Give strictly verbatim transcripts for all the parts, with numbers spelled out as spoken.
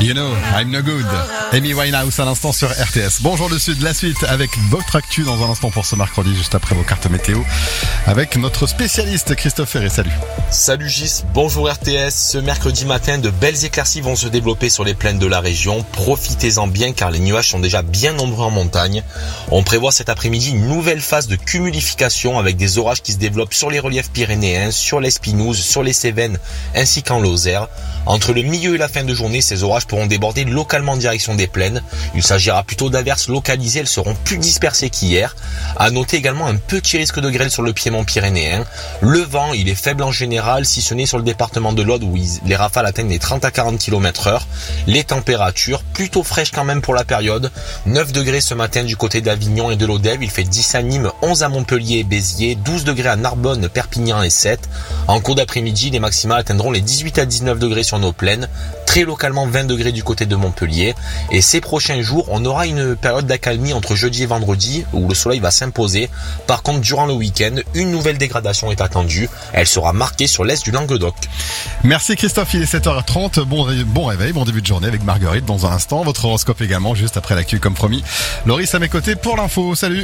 You know, I'm no good. Amy Winehouse à l'instant sur R T S. Bonjour le Sud, la suite avec votre actu dans un instant pour ce mercredi, juste après vos cartes météo, avec notre spécialiste Christophe Ferré. Salut. Salut Gis, bonjour R T S. Ce mercredi matin, de belles éclaircies vont se développer sur les plaines de la région. Profitez-en bien car les nuages sont déjà bien nombreux en montagne. On prévoit cet après-midi une nouvelle phase de cumulification avec des orages qui se développent sur les reliefs pyrénéens, sur l'Espinouse, sur les Cévennes ainsi qu'en Lozère. Entre le milieu et la fin de journée, ces orages pourront déborder localement en direction des plaines. Il s'agira plutôt d'averses localisées, elles seront plus dispersées qu'hier. À noter également un petit risque de grêle sur le piémont pyrénéen. Le vent, il est faible en général, si ce n'est sur le département de l'Aude où les rafales atteignent les trente à quarante kilomètres heure. Les températures, plutôt fraîches quand même pour la période. neuf degrés ce matin du côté d'Avignon et de l'Odève. Il fait dix à Nîmes, onze à Montpellier et Béziers, douze degrés à Narbonne, Perpignan et Sète. En cours d'après-midi, les maximales atteindront les dix-huit à dix-neuf degrés sur nos plaines. Très localement vingt degrés du côté de Montpellier. Et ces prochains jours, on aura une période d'accalmie entre jeudi et vendredi où le soleil va s'imposer. Par contre, durant le week-end, une nouvelle dégradation est attendue. Elle sera marquée sur l'est du Languedoc. Merci Christophe, il est sept heures trente. Bon, ré- bon réveil, bon début de journée avec Marguerite dans un instant. Votre horoscope également, juste après l'actu comme promis. Loris à mes côtés pour l'info. Salut.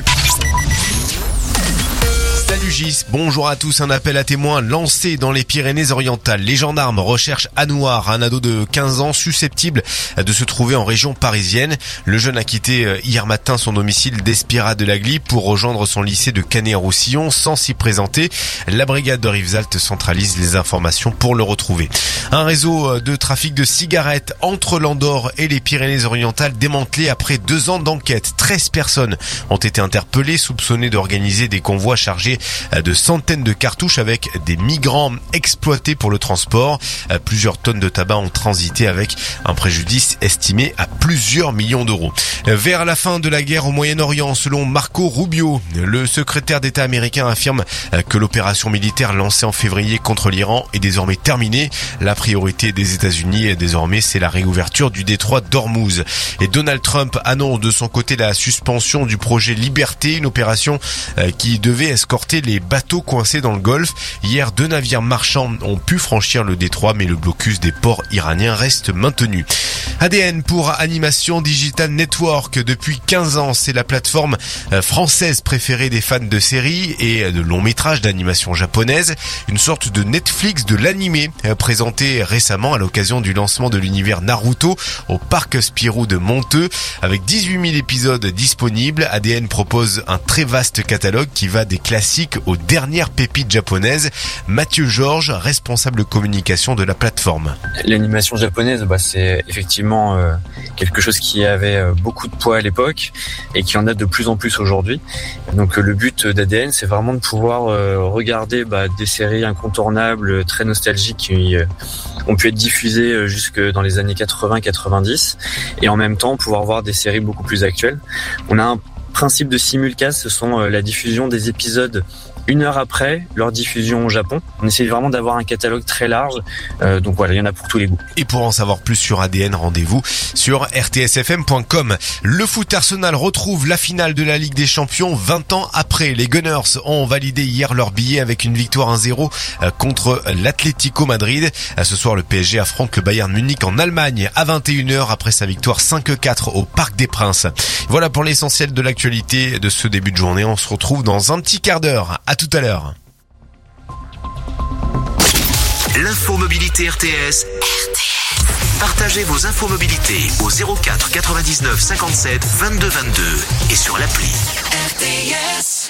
Salut Gis, bonjour à tous. Un appel à témoins lancé dans les Pyrénées-Orientales. Les gendarmes recherchent Anouar, un ado de quinze ans susceptible de se trouver en région parisienne. Le jeune a quitté hier matin son domicile d'Espira de l'Agly pour rejoindre son lycée de Canet-Roussillon sans s'y présenter. La brigade de Rivesaltes centralise les informations pour le retrouver. Un réseau de trafic de cigarettes entre l'Andorre et les Pyrénées-Orientales démantelé après deux ans d'enquête. treize personnes ont été interpellées, soupçonnées d'organiser des convois chargés de centaines de cartouches avec des migrants exploités pour le transport. Plusieurs tonnes de tabac ont transité avec un préjudice estimé à plusieurs millions d'euros. Vers la fin de la guerre au Moyen-Orient, selon Marco Rubio, le secrétaire d'État américain affirme que l'opération militaire lancée en février contre l'Iran est désormais terminée. La priorité des États-Unis désormais, c'est la réouverture du détroit d'Ormuz. Et Donald Trump annonce de son côté la suspension du projet Liberté, une opération qui devait escorter les bateaux coincés dans le Golfe. Hier, deux navires marchands ont pu franchir le détroit, mais le blocus des ports iraniens reste maintenu. A D N pour Animation Digital Network. Depuis quinze ans, c'est la plateforme française préférée des fans de séries et de longs métrages d'animation japonaise. Une sorte de Netflix de l'animé, présenté récemment à l'occasion du lancement de l'univers Naruto au parc Spirou de Monteux. Avec dix-huit mille épisodes disponibles, A D N propose un très vaste catalogue qui va des classiques aux dernières pépites japonaises. Mathieu Georges, responsable communication de la plateforme. L'animation japonaise, bah, c'est effectivement euh, quelque chose qui avait euh, beaucoup de poids à l'époque et qui en a de plus en plus aujourd'hui. Donc euh, le but d'A D N, c'est vraiment de pouvoir euh, regarder bah, des séries incontournables, très nostalgiques qui euh, ont pu être diffusées euh, jusque dans les années quatre-vingts quatre-vingt-dix et en même temps pouvoir voir des séries beaucoup plus actuelles. On a un principe de simulcast, ce sont euh, la diffusion des épisodes une heure après leur diffusion au Japon. On essaie vraiment d'avoir un catalogue très large. Euh, donc voilà, il y en a pour tous les goûts. Et pour en savoir plus sur A D N, rendez-vous sur r t s f m point com. Le foot Arsenal retrouve la finale de la Ligue des Champions vingt ans après. Les Gunners ont validé hier leur billet avec une victoire un zéro contre l'Atlético Madrid. Ce soir, le P S G affronte le Bayern Munich en Allemagne à vingt et une heures après sa victoire cinq à quatre au Parc des Princes. Voilà pour l'essentiel de l'actualité de ce début de journée. On se retrouve dans un petit quart d'heure. À tout à l'heure. L'info mobilité R T S. R T S. Partagez vos infos mobilité au zéro quatre quatre-vingt-dix-neuf cinquante-sept vingt-deux vingt-deux et sur l'appli. R T S.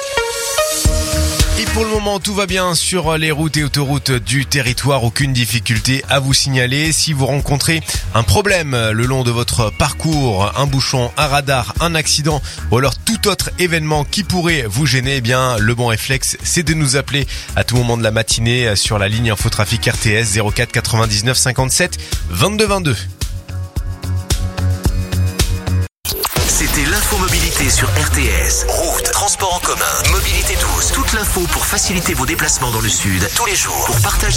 Et pour le moment, tout va bien sur les routes et autoroutes du territoire. Aucune difficulté à vous signaler. Si vous rencontrez un problème le long de votre parcours, un bouchon, un radar, un accident ou alors tout autre événement qui pourrait vous gêner, eh bien, le bon réflexe, c'est de nous appeler à tout moment de la matinée sur la ligne Infotrafic R T S zéro quatre quatre-vingt-dix-neuf cinquante-sept vingt-deux vingt-deux. C'était l'infomobilité sur R T S. Route, transport en commun, mobilité douce. Toute l'info pour faciliter vos déplacements dans le sud tous les jours. Pour partager